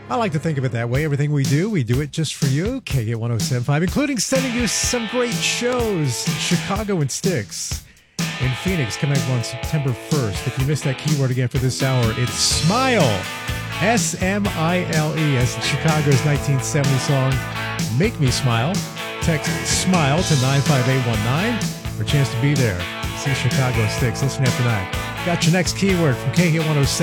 I like to think of it that way. Everything we do it just for you. KHIT 107.5, including sending you some great shows. Chicago and Styx in Phoenix coming up on September 1st. If you missed that keyword again for this hour, it's SMILE. S-M-I-L-E. As Chicago's 1970 song, Make Me Smile. Text SMILE to 95819 for a chance to be there. See Chicago and Styx. Listen after that. Got your next keyword from KHIT 107.